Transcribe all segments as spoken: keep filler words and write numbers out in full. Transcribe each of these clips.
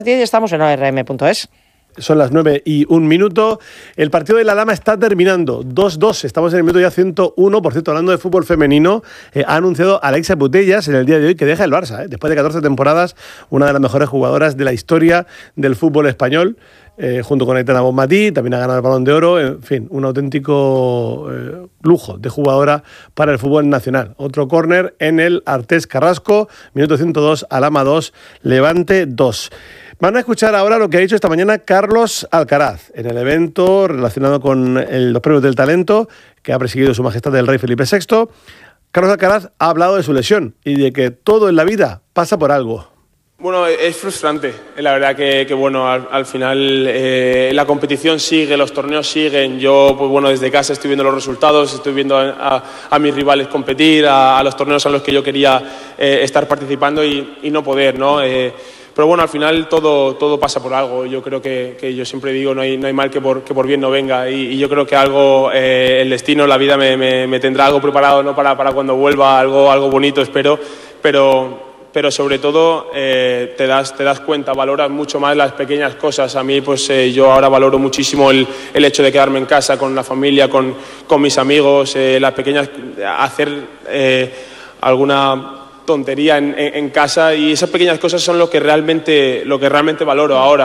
Y estamos en O R M punto es. Son las nueve y un minuto. El partido de la Lama está terminando. dos dos. Estamos en el minuto ya ciento uno. Por cierto, hablando de fútbol femenino, eh, ha anunciado Alexia Putellas en el día de hoy que deja el Barça. Eh. Después de catorce temporadas, una de las mejores jugadoras de la historia del fútbol español. Eh, junto con Aitana Bonmatí, también ha ganado el Balón de Oro. En fin, un auténtico eh, lujo de jugadora para el fútbol nacional. Otro córner en el Artés Carrasco. Minuto ciento dos, Alhama dos, Levante dos. Van a escuchar ahora lo que ha dicho esta mañana Carlos Alcaraz en el evento relacionado con el, los premios del talento que ha presidido Su Majestad el Rey Felipe sexto. Carlos Alcaraz ha hablado de su lesión y de que todo en la vida pasa por algo. Bueno, es frustrante. La verdad que, que bueno, al, al final eh, la competición sigue, los torneos siguen. Yo, pues bueno, desde casa estoy viendo los resultados, estoy viendo a, a, a mis rivales competir, a, a los torneos a los que yo quería eh, estar participando y, y no poder, ¿no? Eh, Pero bueno, al final todo, todo pasa por algo. Yo creo que, que yo siempre digo, no hay, no hay mal que por, que por bien no venga. Y, y yo creo que algo, eh, el destino, la vida me, me, me tendrá algo preparado, ¿no? para, para cuando vuelva, algo, algo bonito, espero. Pero, pero sobre todo eh, te, das, te das cuenta, valoras mucho más las pequeñas cosas. A mí, pues eh, yo ahora valoro muchísimo el, el hecho de quedarme en casa con la familia, con, con mis amigos, eh, las pequeñas, hacer eh, alguna tontería en, en, en casa, y esas pequeñas cosas son lo que realmente, lo que realmente valoro ahora.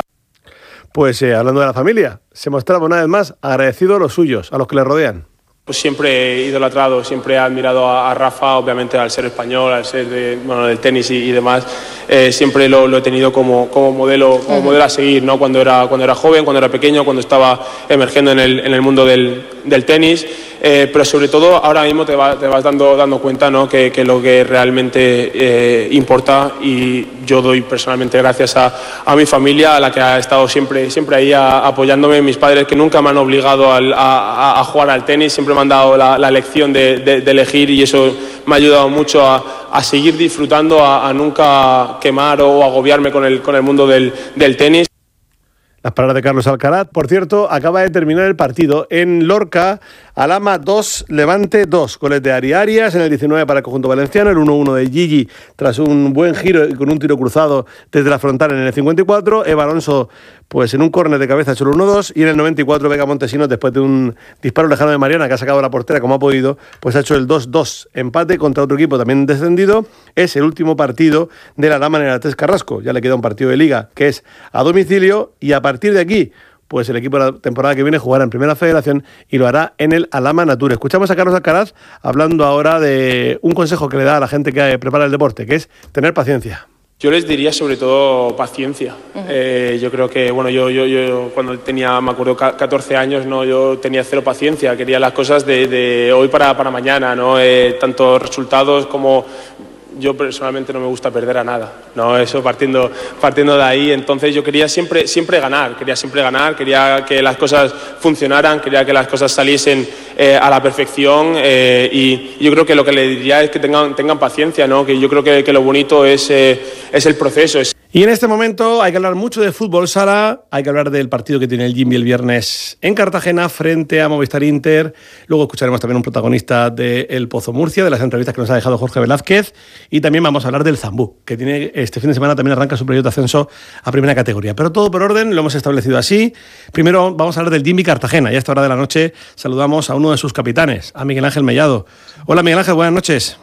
Pues eh, hablando de la familia, se mostraba una vez más agradecido a los suyos, a los que le rodean. Pues siempre he idolatrado, siempre he admirado a, a Rafa, obviamente al ser español, al ser de, bueno, del tenis y, y demás, eh, siempre lo, lo he tenido como, como, modelo, como modelo a seguir, ¿no? Cuando era, cuando era joven, cuando era pequeño, cuando estaba emergiendo en el, en el mundo del, del tenis, eh, pero sobre todo ahora mismo te, va, te vas dando, dando cuenta, ¿no? que, que lo que realmente eh, importa, y yo doy personalmente gracias a, a mi familia, a la que ha estado siempre, siempre ahí a, apoyándome, mis padres que nunca me han obligado a, a, a jugar al tenis, siempre me han dado la, la lección de, de, de elegir, y eso me ha ayudado mucho a, a seguir disfrutando, a, a nunca quemar o agobiarme con el, con el mundo del, del tenis. Las palabras de Carlos Alcaraz. Por cierto, acaba de terminar el partido en Lorca. Alhama dos, Levante dos. Goles de Ari Arias en el diecinueve para el conjunto valenciano. El uno uno de Gigi tras un buen giro y con un tiro cruzado desde la frontal en el cincuenta y cuatro. Eva Alonso, pues en un córner de cabeza, solo uno dos. Y en el noventa y cuatro, Vega Montesinos, después de un disparo lejano de Mariana, que ha sacado la portera como ha podido, pues ha hecho el dos dos. Empate contra otro equipo también descendido. Es el último partido de la Alhama en el Artés Carrasco. Ya le queda un partido de Liga, que es a domicilio, y a partir de aquí, pues el equipo de la temporada que viene jugará en Primera Federación y lo hará en el Alhama Nature. Escuchamos a Carlos Alcaraz hablando ahora de un consejo que le da a la gente que prepara el deporte, que es tener paciencia. Yo les diría sobre todo paciencia. Uh-huh. Eh, yo creo que, bueno, yo, yo, yo cuando tenía, me acuerdo, catorce años, ¿no? Yo tenía cero paciencia, quería las cosas de, de hoy para, para mañana, ¿no? Eh, tanto resultados como... Yo personalmente no me gusta perder a nada, ¿no? Eso partiendo, partiendo de ahí. Entonces yo quería siempre, siempre ganar, quería siempre ganar, quería que las cosas funcionaran, quería que las cosas saliesen eh, a la perfección, eh, y yo creo que lo que le diría es que tengan, tengan paciencia, ¿no? Que yo creo que, que lo bonito es, eh, es el proceso. Es... Y en este momento hay que hablar mucho de fútbol sala, hay que hablar del partido que tiene el Jimmy el viernes en Cartagena frente a Movistar Inter. Luego escucharemos también un protagonista de El Pozo Murcia, de las entrevistas que nos ha dejado Jorge Velázquez, y también vamos a hablar del Zambú, que tiene este fin de semana también arranca su periodo de ascenso a primera categoría. Pero todo por orden, lo hemos establecido así. Primero vamos a hablar del Jimmy Cartagena, y a esta hora de la noche saludamos a uno de sus capitanes, a Miguel Ángel Mellado. Hola Miguel Ángel, buenas noches.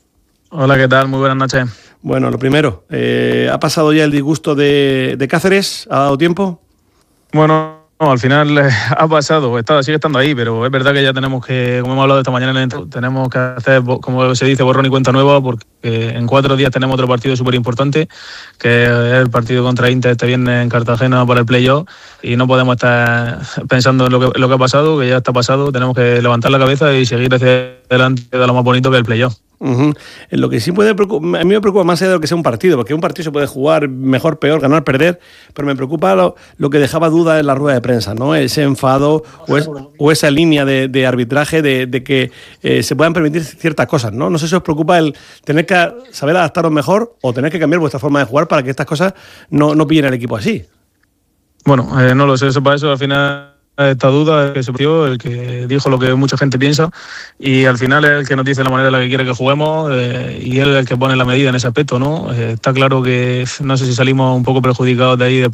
Hola, ¿qué tal? Muy buenas noches. Bueno, lo primero, eh, ¿ha pasado ya el disgusto de, de Cáceres? ¿Ha dado tiempo? Bueno, no, al final eh, ha pasado, está, sigue estando ahí, pero es verdad que ya tenemos que, como hemos hablado esta mañana en el intro, tenemos que hacer, como se dice, borrón y cuenta nueva, porque en cuatro días tenemos otro partido súper importante, que es el partido contra Inter este viernes en Cartagena para el playoff, y no podemos estar pensando en lo que, lo que ha pasado, que ya está pasado. Tenemos que levantar la cabeza y seguir hacia adelante de lo más bonito que es el playoff. Uh-huh. Lo que sí puede preocupar, a mí me preocupa más allá de lo que sea un partido, porque un partido se puede jugar mejor, peor, ganar, perder, pero me preocupa lo, lo que dejaba duda en la rueda de prensa, ¿no? Ese enfado o, es, o esa línea de, de arbitraje de, de que eh, se puedan permitir ciertas cosas, ¿no? No sé si os preocupa el tener que saber adaptaros mejor o tener que cambiar vuestra forma de jugar para que estas cosas no, no pillen al equipo así. Bueno, eh, no lo sé, eso para eso al final esta duda, el que se metió, el que dijo lo que mucha gente piensa, y al final es el que nos dice la manera en la que quiere que juguemos, eh, y él es el que pone la medida en ese aspecto, ¿no? Eh, está claro que no sé si salimos un poco perjudicados de ahí. De